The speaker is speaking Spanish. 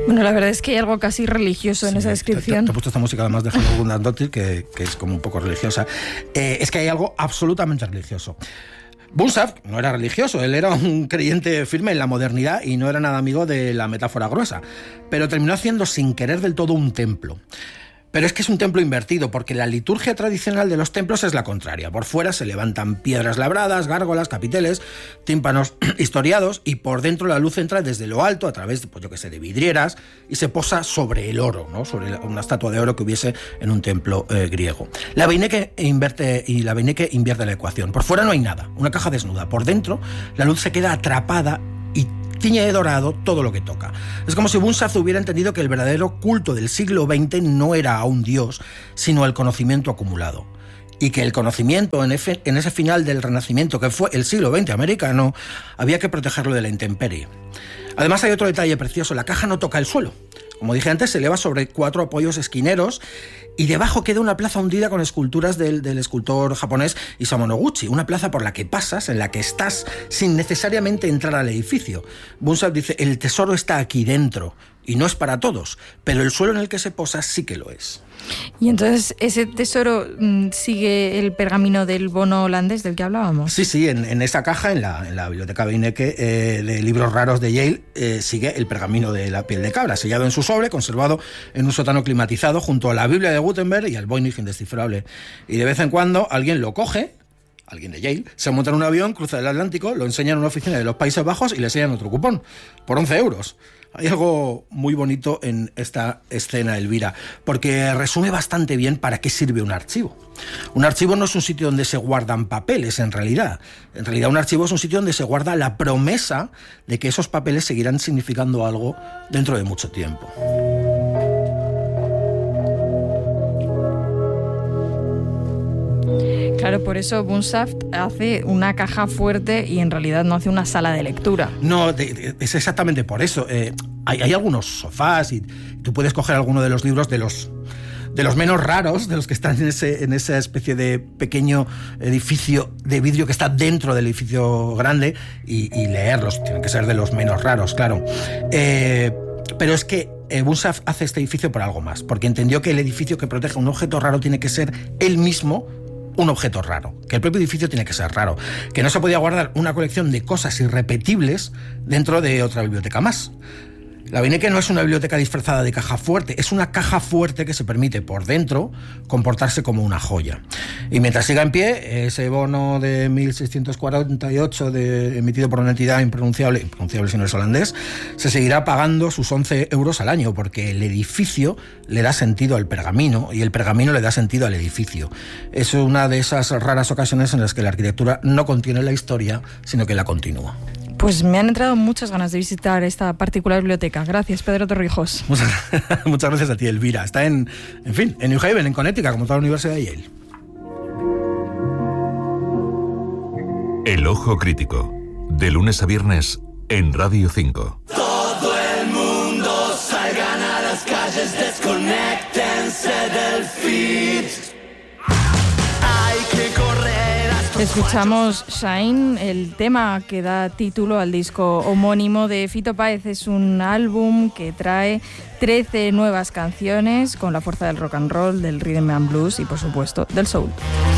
Bueno, la verdad es que hay algo casi religioso en esa descripción. Te he puesto esta música además de Hello Gundandottir, que es como un poco religiosa. Es que hay algo absolutamente religioso. Bunshaft no era religioso, él era un creyente firme en la modernidad y no era nada amigo de la metáfora gruesa, pero terminó haciendo sin querer del todo un templo. Pero es que es un templo invertido, porque la liturgia tradicional de los templos es la contraria. Por fuera se levantan piedras labradas, gárgolas, capiteles, tímpanos historiados, y por dentro la luz entra desde lo alto a través, pues yo que sé, de vidrieras, y se posa sobre el oro, ¿no? Sobre una estatua de oro que hubiese en un templo griego. La Beinecke invierte la ecuación. Por fuera no hay nada, una caja desnuda. Por dentro la luz se queda atrapada y tiñe de dorado todo lo que toca. Es como si Bunshaft hubiera entendido que el verdadero culto del siglo XX no era a un dios, sino el conocimiento acumulado. Y que el conocimiento en ese final del Renacimiento, que fue el siglo XX americano, había que protegerlo de la intemperie. Además hay otro detalle precioso, la caja no toca el suelo. Como dije antes, se eleva sobre 4 apoyos esquineros y debajo queda una plaza hundida con esculturas del escultor japonés Isamu Noguchi, una plaza por la que pasas, en la que estás, sin necesariamente entrar al edificio. Bunshaft dice, el tesoro está aquí dentro y no es para todos, pero el suelo en el que se posa sí que lo es. Y entonces, ¿ese tesoro sigue el pergamino del bono holandés del que hablábamos? Sí, en esa caja, en la biblioteca Beinecke de libros raros de Yale, sigue el pergamino de la piel de cabra, sellado en su sobre, conservado en un sótano climatizado junto a la Biblia de Gutenberg y al Voynich indescifrable. Y de vez en cuando alguien lo coge, alguien de Yale, se monta en un avión, cruza el Atlántico, lo enseña en una oficina de los Países Bajos y le enseñan otro cupón, por 11 euros. Hay algo muy bonito en esta escena, Elvira, porque resume bastante bien para qué sirve un archivo. Un archivo no es un sitio donde se guardan papeles, en realidad. En realidad un archivo es un sitio donde se guarda la promesa de que esos papeles seguirán significando algo dentro de mucho tiempo. Claro, por eso Bunshaft hace una caja fuerte y en realidad no hace una sala de lectura. No, es exactamente por eso. Hay algunos sofás y tú puedes coger alguno de los libros de los menos raros, de los que están en esa especie de pequeño edificio de vidrio que está dentro del edificio grande y leerlos. Tienen que ser de los menos raros, claro. Pero es que Bunshaft hace este edificio por algo más, porque entendió que el edificio que protege un objeto raro tiene que ser él mismo un objeto raro, que el propio edificio tiene que ser raro, que no se podía guardar una colección de cosas irrepetibles dentro de otra biblioteca más. La Beinecke no es una biblioteca disfrazada de caja fuerte, es una caja fuerte que se permite por dentro comportarse como una joya. Y mientras siga en pie, ese bono de 1648 emitido por una entidad impronunciable si no es holandés, se seguirá pagando sus 11 euros al año, porque el edificio le da sentido al pergamino y el pergamino le da sentido al edificio. Es una de esas raras ocasiones en las que la arquitectura no contiene la historia, sino que la continúa. Pues me han entrado muchas ganas de visitar esta particular biblioteca. Gracias, Pedro Torrijos. Muchas gracias a ti, Elvira. Está en New Haven, en Connecticut, como toda la Universidad de Yale. El Ojo Crítico, de lunes a viernes en Radio 5. Todo el mundo salgan a las calles, desconéctense del feed. Hay que correr. Escuchamos Shine, el tema que da título al disco homónimo de Fito Páez. Es un álbum que trae 13 nuevas canciones con la fuerza del rock and roll, del rhythm and blues y, por supuesto, del soul.